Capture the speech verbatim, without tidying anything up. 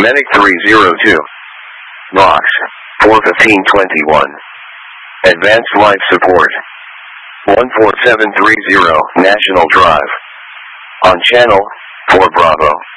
Medic three zero two. Box four fifteen twenty-one. Advanced Life Support. one four seven three zero National Drive. On channel four Bravo.